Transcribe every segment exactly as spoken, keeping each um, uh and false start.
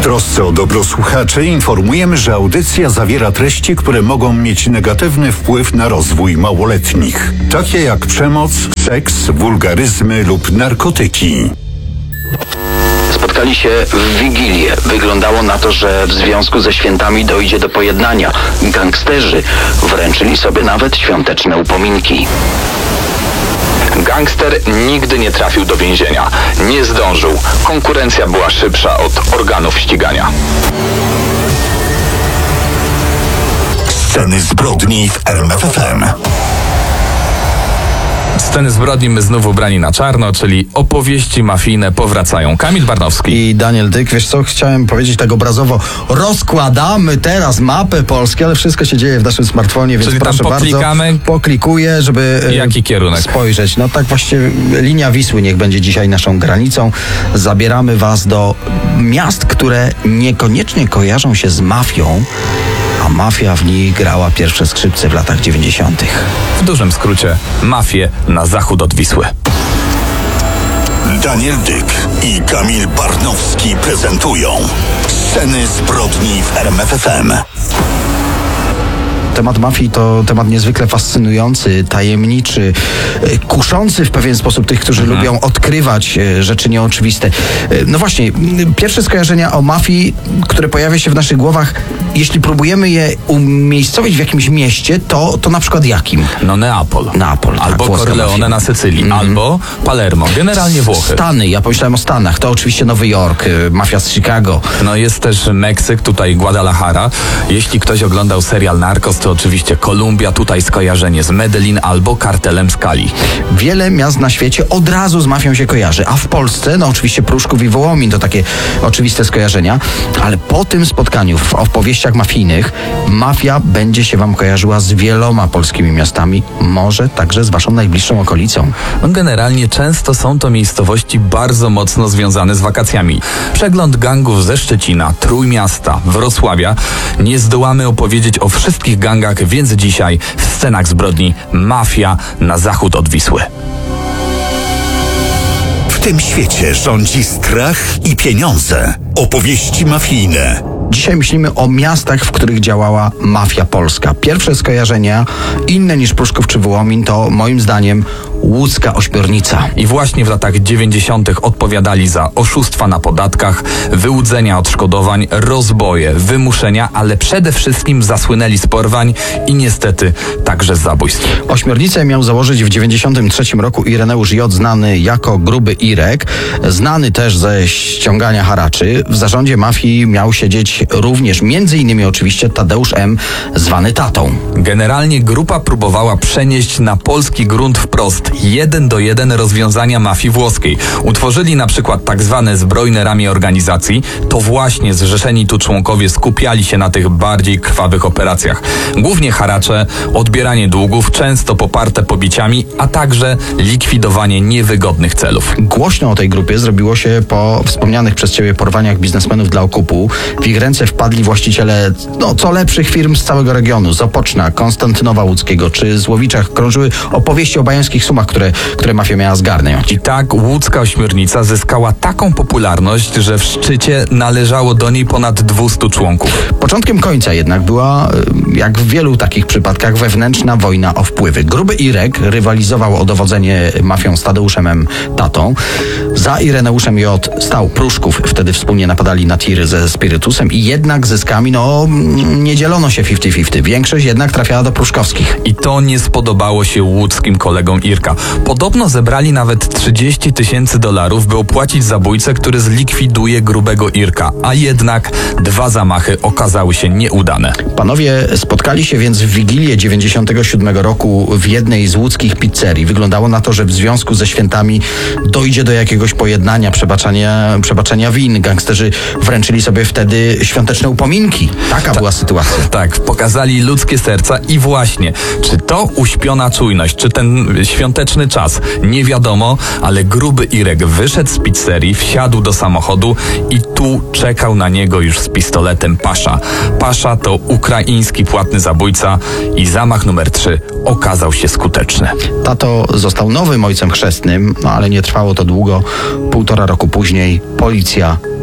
trosce o dobro słuchaczy informujemy, że audycja zawiera treści, które mogą mieć negatywny wpływ na rozwój małoletnich, takie jak przemoc, seks, wulgaryzmy lub narkotyki. Spotkali się w Wigilię. Wyglądało na to, że w związku ze świętami dojdzie do pojednania. Gangsterzy wręczyli sobie nawet świąteczne upominki. Gangster nigdy nie trafił do więzienia. Nie zdążył. Konkurencja była szybsza od organów ścigania. Sceny zbrodni w R M F F M. Sceny zbrodni my znów ubrani na czarno, czyli opowieści mafijne powracają. Kamil Barnowski i Daniel Dyk. Wiesz co, chciałem powiedzieć tak obrazowo, rozkładamy teraz mapę Polski, ale wszystko się dzieje w naszym smartfonie, więc czyli proszę tam poklikamy, bardzo, poklikuję, żeby jaki kierunek spojrzeć. No tak właśnie, linia Wisły niech będzie dzisiaj naszą granicą. Zabieramy was do miast, które niekoniecznie kojarzą się z mafią, a mafia w nich grała pierwsze skrzypce w latach dziewięćdziesiątych. W dużym skrócie, mafię na zachód od Wisły. Daniel Dyk i Kamil Barnowski prezentują Sceny zbrodni w R M F F M. Temat mafii to temat niezwykle fascynujący, tajemniczy, kuszący w pewien sposób tych, którzy mhm. lubią odkrywać rzeczy nieoczywiste. No właśnie, pierwsze skojarzenia o mafii, które pojawia się w naszych głowach, jeśli próbujemy je umiejscowić w jakimś mieście, to, to na przykład jakim? No Neapol. Neapol, tak, albo Corleone na Sycylii, mm. albo Palermo, generalnie Włochy. Stany, ja pomyślałem o Stanach, to oczywiście Nowy Jork, mafia z Chicago. No jest też Meksyk, tutaj Guadalajara. Jeśli ktoś oglądał serial Narcos, to oczywiście Kolumbia, tutaj skojarzenie z Medellin albo kartelem z Cali. Wiele miast na świecie od razu z mafią się kojarzy, a w Polsce, no oczywiście Pruszków i Wołomin to takie oczywiste skojarzenia, ale po tym spotkaniu w opowieściach mafijnych mafia będzie się wam kojarzyła z wieloma polskimi miastami, może także z waszą najbliższą okolicą. No generalnie często są to miejscowości bardzo mocno związane z wakacjami. Przegląd gangów ze Szczecina, Trójmiasta, Wrocławia. Nie zdołamy opowiedzieć o wszystkich gangach, więc dzisiaj w Scenach zbrodni mafia na zachód od Wisły. W tym świecie rządzi strach i pieniądze. Opowieści mafijne. Dzisiaj myślimy o miastach, w których działała mafia polska. Pierwsze skojarzenia, inne niż Pruszków czy Wołomin, to moim zdaniem łódzka ośmiornica. I właśnie w latach dziewięćdziesiątych odpowiadali za oszustwa na podatkach, wyłudzenia odszkodowań, rozboje, wymuszenia, ale przede wszystkim zasłynęli z porwań i niestety także z zabójstw. Ośmiornicę miał założyć w dziewięćdziesiątym trzecim roku Ireneusz J., znany jako Gruby Irek, znany też ze ściągania haraczy. W zarządzie mafii miał siedzieć również między innymi oczywiście Tadeusz M., zwany Tatą. Generalnie grupa próbowała przenieść na polski grunt wprost jeden do jeden rozwiązania mafii włoskiej. Utworzyli na przykład tak zwane zbrojne ramię organizacji. To właśnie zrzeszeni tu członkowie skupiali się na tych bardziej krwawych operacjach. Głównie haracze, odbieranie długów, często poparte pobiciami, a także likwidowanie niewygodnych celów. Głośno o tej grupie zrobiło się po wspomnianych przez ciebie porwaniach biznesmenów dla okupu. W ich ręce wpadli właściciele no, co lepszych firm z całego regionu. Z Opoczna, Konstantynowa Łódzkiego czy z Łowiczach krążyły opowieści o bajańskich sumach, które, które mafia miała zgarnąć. I tak łódzka ośmiornica zyskała taką popularność, że w szczycie należało do niej ponad dwieście członków. Początkiem końca jednak była, jak w wielu takich przypadkach, wewnętrzna wojna o wpływy. Gruby Irek rywalizował o dowodzenie mafią z Tadeuszem M. Tatą. Za Ireneuszem J. stał Pruszków. Wtedy wspólnie napadali na tiry ze spirytusem i jednak zyskami, no, nie dzielono się pięćdziesiąt pięćdziesiąt. Większość jednak trafiała do pruszkowskich. I to nie spodobało się łódzkim kolegom Irka. Podobno zebrali nawet trzydzieści tysięcy dolarów, by opłacić zabójcę, który zlikwiduje Grubego Irka. A jednak dwa zamachy okazały się nieudane. Panowie spotkali się więc w Wigilię dziewięćdziesiątego siódmego roku w jednej z łódzkich pizzerii. Wyglądało na to, że w związku ze świętami dojdzie do jakiegoś pojednania, przebaczenia, przebaczenia win. Gangsterzy wręczyli sobie wtedy świąteczne upominki. Taka Ta, była sytuacja. Tak, pokazali ludzkie serca i właśnie, czy to uśpiona czujność, czy ten świąteczny czas, nie wiadomo, ale Gruby Irek wyszedł z pizzerii, wsiadł do samochodu i tu czekał na niego już z pistoletem Pasza. Pasza to ukraiński płatny zabójca i zamach numer trzy okazał się skuteczny. Tato został nowym ojcem chrzestnym, no ale nie trwało to długo. Półtora roku później policja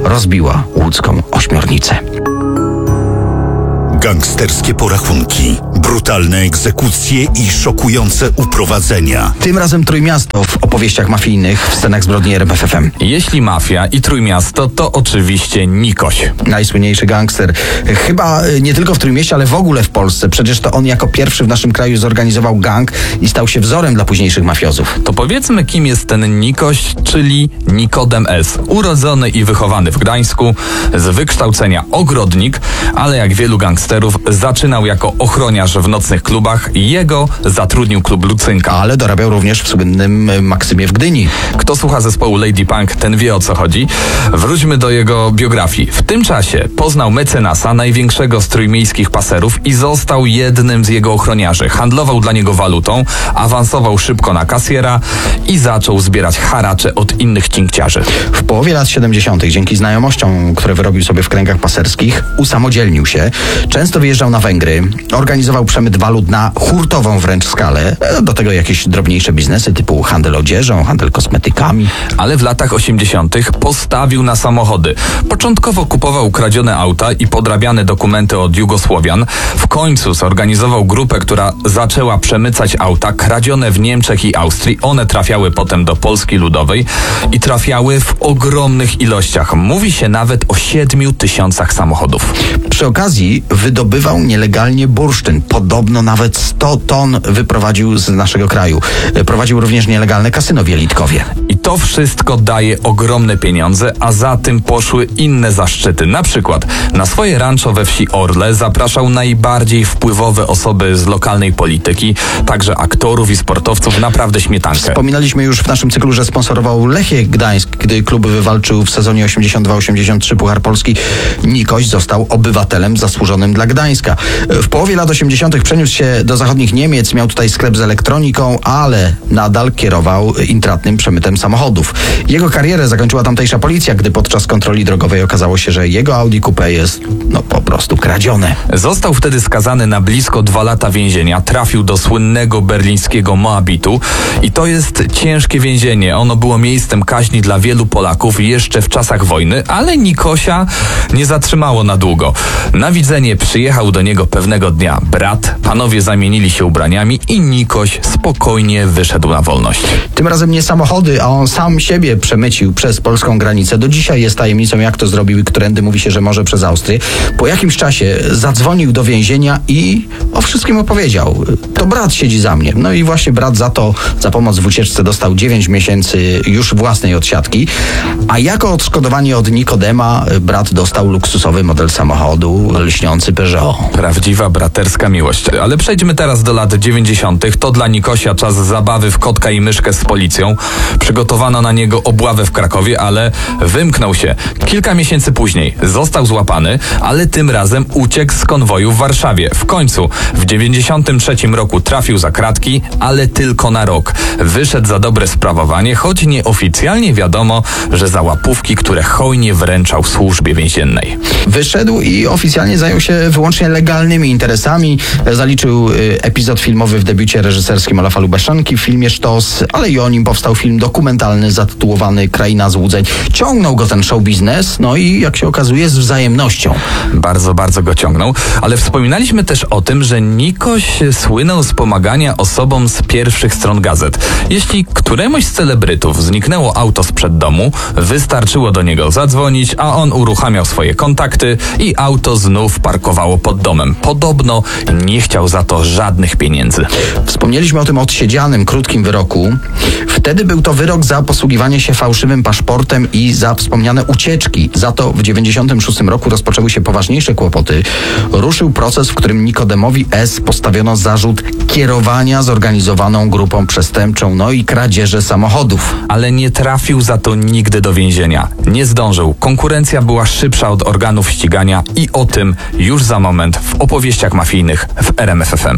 rozbiła łódzką ośmiornicę. Gangsterskie porachunki, brutalne egzekucje i szokujące uprowadzenia. Tym razem Trójmiasto w opowieściach mafijnych w scenach zbrodni R M F F M. Jeśli mafia i Trójmiasto, to oczywiście Nikoś. Najsłynniejszy gangster. Chyba nie tylko w Trójmieście, ale w ogóle w Polsce. Przecież to on jako pierwszy w naszym kraju zorganizował gang i stał się wzorem dla późniejszych mafiozów. To powiedzmy, kim jest ten Nikoś, czyli Nikodem S. Urodzony i wychowany w Gdańsku, z wykształcenia ogrodnik, ale jak wielu gangsterów zaczynał jako ochroniarz w nocnych klubach. Jego zatrudnił klub Lucynka. Ale dorabiał również w słynnym Maksymie w Gdyni. Kto słucha zespołu Lady Punk, ten wie, o co chodzi. Wróćmy do jego biografii. W tym czasie poznał mecenasa, największego z trójmiejskich paserów, i został jednym z jego ochroniarzy. Handlował dla niego walutą, awansował szybko na kasjera i zaczął zbierać haracze od innych cinkciarzy. W połowie lat siedemdziesiątych dzięki znajomościom, które wyrobił sobie w kręgach paserskich, usamodzielnił się. Często wyjeżdżał na Węgry, organizował przemyt walut na hurtową wręcz skalę. Do tego jakieś drobniejsze biznesy typu handel odzieżą, handel kosmetykami. Ale w latach osiemdziesiątych postawił na samochody. Początkowo kupował kradzione auta i podrabiane dokumenty od Jugosłowian. W końcu zorganizował grupę, która zaczęła przemycać auta kradzione w Niemczech i Austrii. One trafiały potem do Polski Ludowej i trafiały w ogromnych ilościach. Mówi się nawet o siedmiu tysiącach samochodów. Przy okazji wydobywał nielegalnie bursztyn. Podobno nawet sto ton wyprowadził z naszego kraju. Prowadził również nielegalne kasyno w Jelitkowie. I to wszystko daje ogromne pieniądze, a za tym poszły inne zaszczyty. Na przykład na swoje rancho we wsi Orle zapraszał najbardziej wpływowe osoby z lokalnej polityki, także aktorów i sportowców, naprawdę śmietankę. Wspominaliśmy już w naszym cyklu, że sponsorował Lechię Gdańsk, gdy klub wywalczył w sezonie osiemdziesiąt dwa osiemdziesiąt trzy Puchar Polski. Nikoś został obywatelem zasłużonym dla Gdańska. W połowie lat osiemdziesiątych przeniósł się do zachodnich Niemiec, miał tutaj sklep z elektroniką, ale nadal kierował intratnym przemytem samochodów. Jego karierę zakończyła tamtejsza policja, gdy podczas kontroli drogowej okazało się, że jego Audi Coupé jest no po prostu kradzione. Został wtedy skazany na blisko dwa lata więzienia. Trafił do słynnego berlińskiego Moabitu i to jest ciężkie więzienie. Ono było miejscem kaźni dla wielu Polaków jeszcze w czasach wojny, ale Nikosia nie zatrzymało na długo. Na widzenie przyjechał do niego pewnego dnia brat, panowie zamienili się ubraniami i Nikoś spokojnie wyszedł na wolność. Tym razem nie samochody, a on sam siebie przemycił przez polską granicę. Do dzisiaj jest tajemnicą, jak to zrobił i którędy mówi się, że może przez Austrię. Po jakimś czasie zadzwonił do więzienia i o wszystkim opowiedział. To brat siedzi za mnie. No i właśnie brat za to, za pomoc w ucieczce dostał dziewięć miesięcy już własnej odsiadki, a jako odszkodowanie od Nikodema brat dostał luksusowy model samochodu, lśniący Peugeot. Prawdziwa braterska miłość. Ale przejdźmy teraz do lat dziewięćdziesiątych. To dla Nikosia czas zabawy w kotka i myszkę z policją. Przygotowano na niego obławę w Krakowie, ale wymknął się. Kilka miesięcy później został złapany, ale tym razem uciekł z konwoju w Warszawie. W końcu w dziewięćdziesiątym trzecim roku trafił za kratki, ale tylko na rok. Wyszedł za dobre sprawowanie, choć nieoficjalnie wiadomo, że za łapówki, które hojnie wręczał służbie więziennej. Wyszedł i oficjalnie zajął się wyłącznie legalnymi interesami. Zaliczył y, epizod filmowy w debiucie reżyserskim Olafa Lubeszanki w filmie Sztos, ale i o nim powstał film dokumentalny zatytułowany Kraina Złudzeń. Ciągnął go ten show biznes, no i jak się okazuje z wzajemnością. Bardzo, bardzo go ciągnął, ale wspominaliśmy też o tym, że Nikoś słynął z pomagania osobom z pierwszych stron gazet. Jeśli któremuś z celebrytów zniknęło auto sprzed domu, wystarczyło do niego zadzwonić, a on uruchamiał swoje kontakty i auto znów parkowało pod domem. Podobno nie chciał za to żadnych pieniędzy. Wspomnieliśmy o tym odsiedzianym, krótkim wyroku. Wtedy był to wyrok za posługiwanie się fałszywym paszportem i za wspomniane ucieczki. Za to w dziewięćdziesiątym szóstym roku rozpoczęły się poważniejsze kłopoty. Ruszył proces, w którym Nikodemowi S. postawiono zarzut kierowania zorganizowaną grupą przestępczą, no i kradzieży samochodów. Ale nie trafił za to nigdy do więzienia. Nie zdążył. Konkurencja była szybsza od organów ścigania i o tym już za moment w opowieściach mafijnych w R M F F M.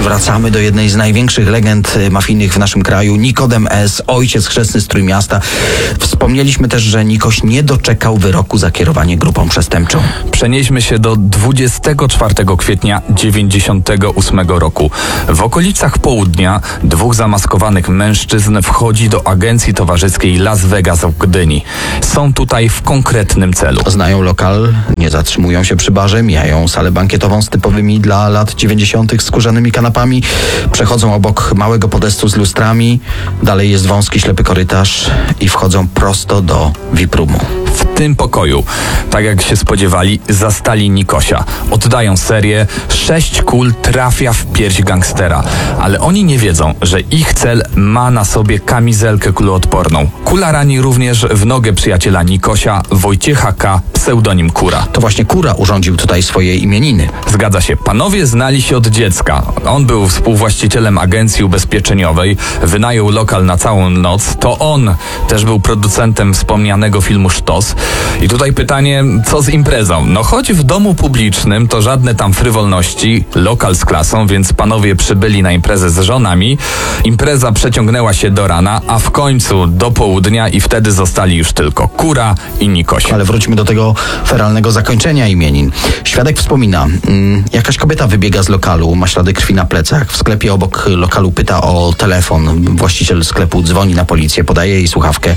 wracamy do jednej z największych legend mafijnych w naszym kraju. Nikodem S., ojciec chrzestny z Trójmiasta. Wspomnieliśmy też, że Nikoś nie doczekał wyroku za kierowanie grupą przestępczą. Przenieśmy się do dwudziestego czwartego kwietnia dziewięćdziesiątego ósmego roku. W okolicach południa dwóch zamaskowanych mężczyzn wchodzi do agencji towarzyskiej Las Vegas w Gdyni. Są tutaj w konkretnym celu. Znają lokal, nie zatrzymują się przy barze, mijają salę bankietową z typowymi dla lat dziewięćdziesiątych skórzanymi kanapami, przechodzą obok małego podestu z lustrami, dalej jest wąski, ślepy korytarz i wchodzą prosto do V I P roomu. W tym pokoju, tak jak się spodziewali, zastali Nikosia. Oddają serię, sześć kul trafia w pierś gangstera, ale oni nie wiedzą, że ich cel ma na sobie kamizelkę kuloodporną. Kula rani również w nogę przyjaciela Nikosia, Wojciecha K., pseudonim Kura. To właśnie Kura urządził tutaj swoje imieniny. Zgadza się, panowie znali się od dziecka. On był współwłaścicielem agencji ubezpieczeniowej, wynajął lokal na całą noc. To on też był producentem wspomnianego filmu Sztos. I tutaj pytanie, co z imprezą? No choć w domu publicznym to żadne tam frywolności, lokal z klasą, więc panowie przybyli na imprezę z żonami. Impreza przeciągnęła się do rana, a w końcu do południa i wtedy zostali już tylko Kura i Nikoś. Ale wróćmy do tego feralnego zakończenia imienin. Świadek wspomina, mm, jakaś kobieta wybiega z lokalu, ma ślady krwi na plecach. W sklepie obok lokalu pyta o telefon. Właściciel sklepu dzwoni na policję, podaje jej słuchawkę.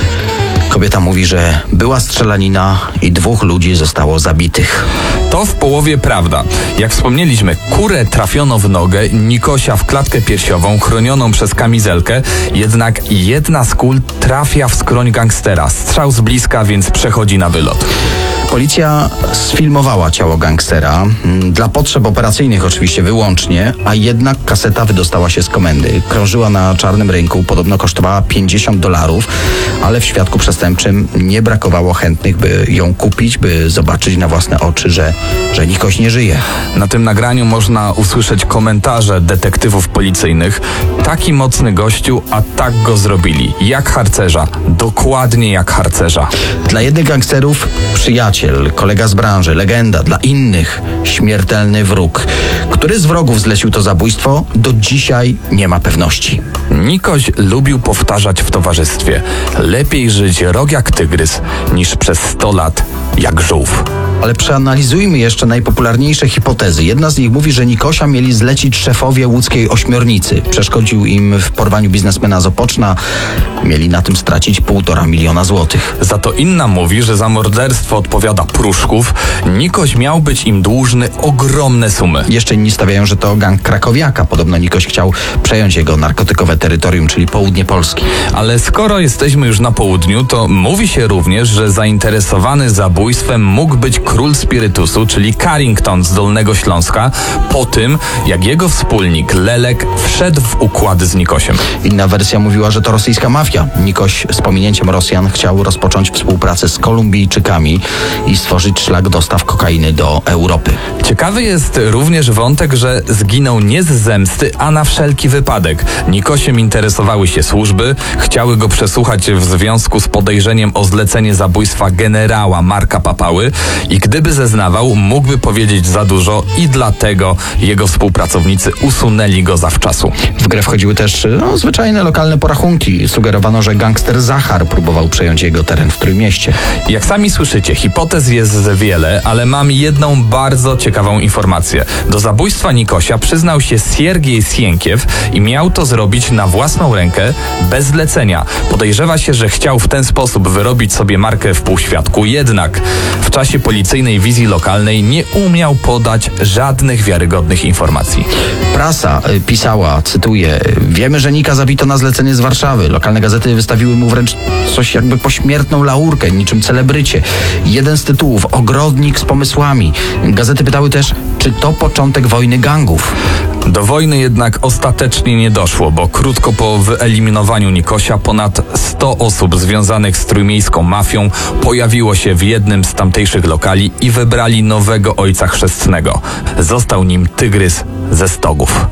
Kobieta mówi, że była strzelanina i dwóch ludzi zostało zabitych. To w połowie prawda. Jak wspomnieliśmy, Kurę trafiono w nogę, Nikosia w klatkę piersiową, chronioną przez kamizelkę, jednak jedna z kul trafia w skroń gangstera. Strzał z bliska, więc przechodzi na wylot. Policja sfilmowała ciało gangstera, dla potrzeb operacyjnych oczywiście wyłącznie, a jednak kaseta wydostała się z komendy. Krążyła na czarnym rynku, podobno kosztowała pięćdziesiąt dolarów, ale w świadku przestępczym nie brakowało chętnych, by ją kupić, by zobaczyć na własne oczy, że, że Nikoś nie żyje. Na tym nagraniu można usłyszeć komentarze detektywów policyjnych. Taki mocny gościu, a tak go zrobili. Jak harcerza. Dokładnie jak harcerza. Dla jednych gangsterów przyjaciel, kolega z branży, legenda, dla innych śmiertelny wróg. Który z wrogów zlecił to zabójstwo, do dzisiaj nie ma pewności. Nikoś lubił powtarzać w towarzystwie: lepiej żyć rok jak tygrys, niż przez sto lat jak żółw. Ale przeanalizujmy jeszcze najpopularniejsze hipotezy. Jedna z nich mówi, że Nikosia mieli zlecić szefowie łódzkiej ośmiornicy. Przeszkodził im w porwaniu biznesmena z Opoczna. Mieli na tym stracić półtora miliona złotych. Za to inna mówi, że za morderstwo odpowiada Pruszków. Nikoś miał być im dłużny ogromne sumy. Jeszcze inni stawiają, że to gang krakowiaka. Podobno Nikoś chciał przejąć jego narkotykowe terytorium, czyli południe Polski. Ale skoro jesteśmy już na południu, to mówi się również, że zainteresowany zabójstwem mógł być król spirytusu, czyli Carrington z Dolnego Śląska, po tym, jak jego wspólnik Lelek wszedł w układy z Nikosiem. Inna wersja mówiła, że to rosyjska mafia. Nikoś z pominięciem Rosjan chciał rozpocząć współpracę z Kolumbijczykami i stworzyć szlak dostaw kokainy do Europy. Ciekawy jest również wątek, że zginął nie z zemsty, a na wszelki wypadek. Nikosiem interesowały się służby, chciały go przesłuchać w związku z podejrzeniem o zlecenie zabójstwa generała Marka Papały i gdyby zeznawał, mógłby powiedzieć za dużo i dlatego jego współpracownicy usunęli go zawczasu. W grę wchodziły też no, zwyczajne lokalne porachunki. Sugerowano, że gangster Zachar próbował przejąć jego teren w Trójmieście. Jak sami słyszycie, hipotez jest wiele, ale mam jedną bardzo ciekawą informację. Do zabójstwa Nikosia przyznał się Siergiej Sienkiew i miał to zrobić na własną rękę, bez zlecenia. Podejrzewa się, że chciał w ten sposób wyrobić sobie markę w półświadku, jednak w czasie policyjnej wizji lokalnej nie umiał podać żadnych wiarygodnych informacji. Prasa y, pisała, cytuję, wiemy, że Nika zabito na zlecenie z Warszawy. Lokalne gazety wystawiły mu wręcz coś jakby pośmiertną laurkę, niczym celebrycie. Jeden z tytułów, ogrodnik z pomysłami. Gazety pytały też, czy to początek wojny gangów. Do wojny jednak ostatecznie nie doszło, bo krótko po wyeliminowaniu Nikosia ponad sto osób związanych z trójmiejską mafią pojawiło się w jednym z tamtejszych lokali i wybrali nowego ojca chrzestnego. Został nim tygrys ze Stogów.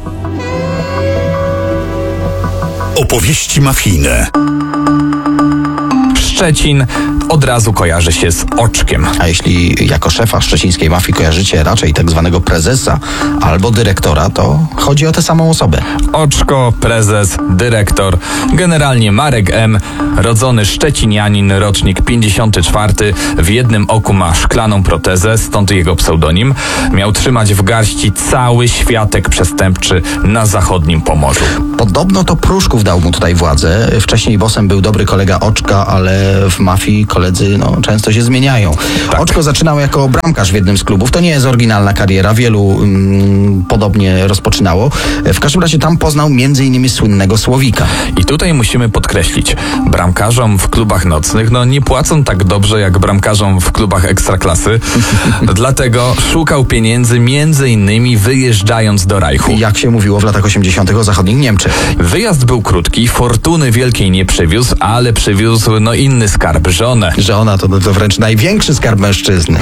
Opowieści mafijne. Szczecin, od razu kojarzy się z Oczkiem. A jeśli jako szefa szczecińskiej mafii kojarzycie raczej tak zwanego prezesa albo dyrektora, to chodzi o tę samą osobę. Oczko, prezes, dyrektor, generalnie Marek M., rodzony szczecinianin, rocznik pięćdziesiąty czwarty, w jednym oku ma szklaną protezę, stąd jego pseudonim. Miał trzymać w garści cały światek przestępczy na zachodnim Pomorzu. Podobno to Pruszków dał mu tutaj władzę. Wcześniej bossem był dobry kolega Oczka, ale w mafii koledzy no, często się zmieniają. Tak. Oczko zaczynał jako bramkarz w jednym z klubów. To nie jest oryginalna kariera. Wielu mm, podobnie rozpoczynało. W każdym razie tam poznał między innymi słynnego Słowika. I tutaj musimy podkreślić, bramkarzom w klubach nocnych no nie płacą tak dobrze jak bramkarzom w klubach ekstraklasy. Dlatego szukał pieniędzy między innymi wyjeżdżając do Reichu. Jak się mówiło w latach osiemdziesiątych o zachodnich Niemczech. Wyjazd był krótki, fortuny wielkiej nie przywiózł, ale przywiózł no inny skarb, żonę. Żona to, to wręcz największy skarb mężczyzny.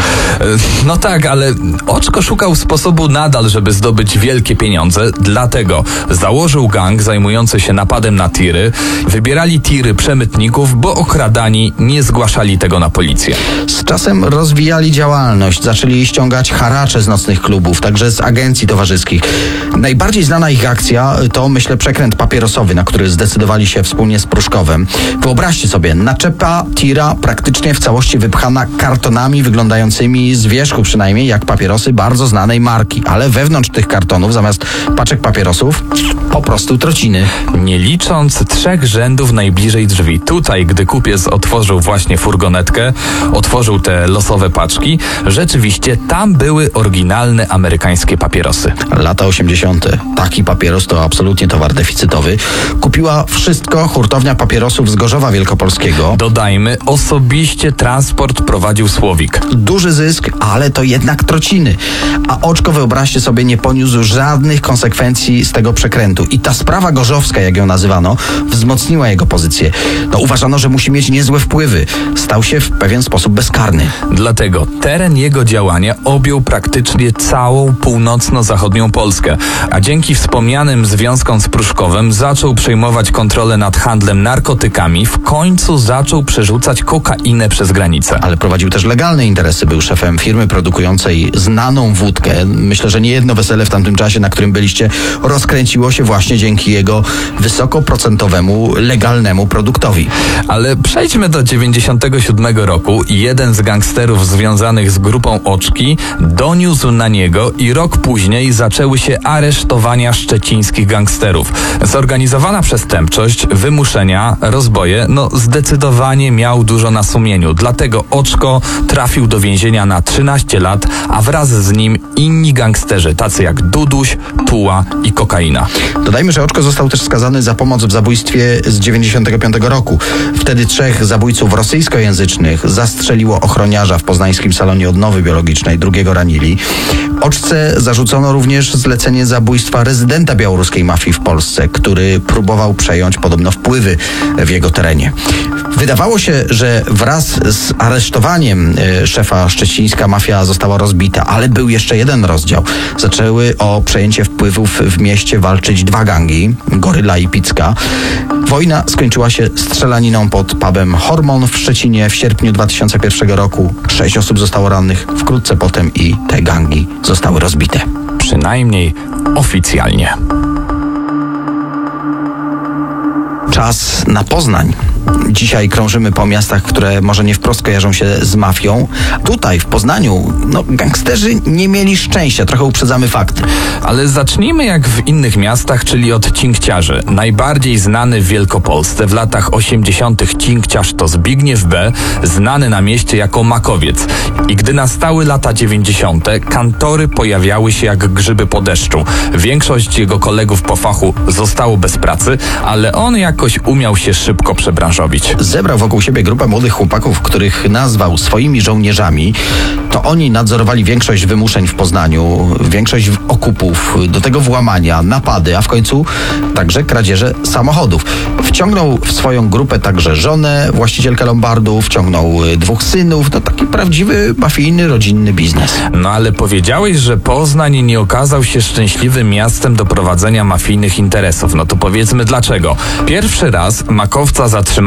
No tak, ale Oczko szukał sposobu nadal, żeby zdobyć wielkie pieniądze, dlatego założył gang zajmujący się napadem na tiry. Wybierali tiry przemytników, bo okradani nie zgłaszali tego na policję. Z czasem rozwijali działalność, zaczęli ściągać haracze z nocnych klubów, także z agencji towarzyskich. Najbardziej znana ich akcja to, myślę, przekręt papierosowy, na który zdecydowali się wspólnie z Pruszkowem. Wyobraźcie sobie, naczepa tira praktycznie w całości wypchana kartonami wyglądającymi z wierzchu przynajmniej jak papierosy bardzo znanej marki, ale wewnątrz tych kartonów zamiast paczek papierosów po prostu trociny. Nie licząc trzech rzędów najbliżej drzwi. Tutaj, gdy kupiec otworzył właśnie furgonetkę, otworzył te losowe paczki, rzeczywiście tam były oryginalne amerykańskie papierosy. Lata osiemdziesiąte. Taki papieros to absolutnie towar deficytowy. Kupiła wszystko hurtownia papierosów z Gorzowa Wielkopolskiego. Dodajmy, osobiście transport prowadził Słowik. Duży zysk, ale to jednak trociny. A Oczko, wyobraźcie sobie, nie poniósł żadnych konsekwencji z tego przekrętu. I ta sprawa gorzowska, jak ją nazywano, wzmocniła jego pozycję. No, uważano, że musi mieć niezłe wpływy. Stał się w pewien sposób bezkarny. Dlatego teren jego działania objął praktycznie całą północno-zachodnią Polskę, a dzięki wspomnianym związkom z Pruszkowem zaczął przejmować kontrolę nad handlem narkotykami, w końcu zaczął przerzucać kokainę przez granicę. Ale prowadził też legalne interesy. Był szefem firmy produkującej znaną wódkę. Myślę, że nie jedno wesele w tamtym czasie, na którym byliście, rozkręciło się właśnie dzięki jego wysokoprocentowemu, legalnemu produktowi. Ale przejdźmy do dziewięćdziesiątego siódmego roku. Jeden z gangsterów związanych z grupą Oczki doniósł na niego i rok później zaczęły się aresztowania szczecińskich gangsterów. Zorganizowana przestępczość, wymuszenia, rozboje, no zdecydowanie miał dużo na sumieniu. Dlatego Oczko trafił do więzienia na trzynaście lat, a wraz z nim inni gangsterzy, tacy jak Duduś, Tuła i Kokaina. Dodajmy, że Oczko został też skazany za pomoc w zabójstwie z dziewięćdziesiątego piątego roku. Wtedy trzech zabójców rosyjskojęzycznych zastrzeliło ochroniarza w poznańskim salonie odnowy biologicznej, drugiego ranili. Oczce zarzucono również zlecenie zabójstwa rezydenta białoruskiej mafii w Polsce, który próbował przejąć podobno wpływy w jego terenie. Wydawało się, że wraz z aresztowaniem e, szefa szczecińska mafia została rozbita, ale był jeszcze jeden rozdział. Zaczęły o przejęcie wpływów w mieście walczyć dwa gangi, Goryla i Picka. Wojna skończyła się strzelaniną pod pubem Hormon w Szczecinie w sierpniu dwa tysiące pierwszego roku. Sześć osób zostało rannych wkrótce potem i te gangi zostały rozbite. Przynajmniej oficjalnie. Czas na Poznań. Dzisiaj krążymy po miastach, które może nie wprost kojarzą się z mafią. Tutaj, w Poznaniu, no, gangsterzy nie mieli szczęścia. Trochę uprzedzamy fakty. Ale zacznijmy jak w innych miastach, czyli od cinkciarzy. Najbardziej znany w Wielkopolsce w latach osiemdziesiątych cinkciarz to Zbigniew B., znany na mieście jako Makowiec. I gdy nastały lata dziewięćdziesiąte, kantory pojawiały się jak grzyby po deszczu. Większość jego kolegów po fachu zostało bez pracy, ale on jakoś umiał się szybko przebranżować. Zebrał wokół siebie grupę młodych chłopaków, których nazwał swoimi żołnierzami. To oni nadzorowali większość wymuszeń w Poznaniu, większość okupów, do tego włamania, napady, a w końcu także kradzieże samochodów. Wciągnął w swoją grupę także żonę, właścicielkę lombardu, wciągnął dwóch synów. No taki prawdziwy, mafijny, rodzinny biznes. No ale powiedziałeś, że Poznań nie okazał się szczęśliwym miastem do prowadzenia mafijnych interesów. No to powiedzmy dlaczego. Pierwszy raz makowca zatrzymał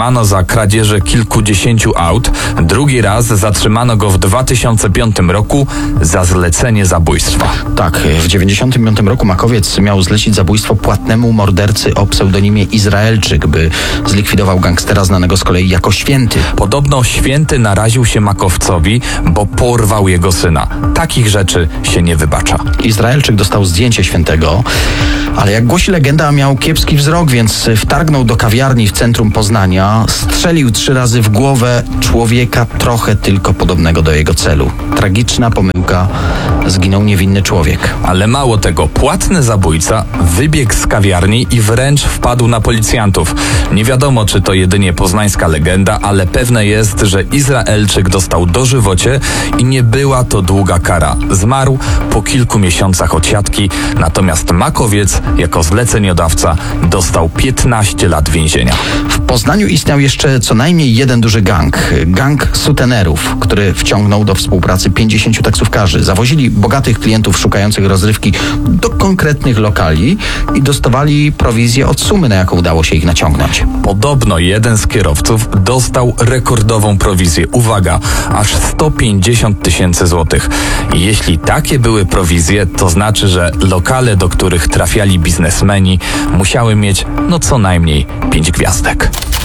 zatrzymano za kradzieże kilkudziesięciu aut. Drugi raz zatrzymano go w dwa tysiące piątym roku za zlecenie zabójstwa. Tak, w dziewięćdziesiątym piątym roku Makowiec miał zlecić zabójstwo płatnemu mordercy o pseudonimie Izraelczyk, by zlikwidował gangstera znanego z kolei jako Święty. Podobno Święty naraził się Makowcowi, bo porwał jego syna. Takich rzeczy się nie wybacza. Izraelczyk dostał zdjęcie Świętego, ale jak głosi legenda, miał kiepski wzrok, więc wtargnął do kawiarni w centrum Poznania, strzelił trzy razy w głowę człowieka trochę tylko podobnego do jego celu. Tragiczna pomyłka, zginął niewinny człowiek. Ale mało tego, płatny zabójca wybiegł z kawiarni i wręcz wpadł na policjantów. Nie wiadomo, czy to jedynie poznańska legenda, ale pewne jest, że Izraelczyk dostał dożywocie i nie była to długa kara. Zmarł po kilku miesiącach odsiadki, natomiast Makowiec jako zleceniodawca dostał piętnaście lat więzienia. W Poznaniu istniał jeszcze co najmniej jeden duży gang. Gang sutenerów, który wciągnął do współpracy pięćdziesięciu taksówkarzy. Zawozili bogatych klientów szukających rozrywki do konkretnych lokali i dostawali prowizję od sumy, na jaką udało się ich naciągnąć. Podobno jeden z kierowców dostał rekordową prowizję. Uwaga, aż sto pięćdziesiąt tysięcy złotych. Jeśli takie były prowizje, to znaczy, że lokale, do których trafiali biznesmeni, musiały mieć no co najmniej pięć gwiazdek.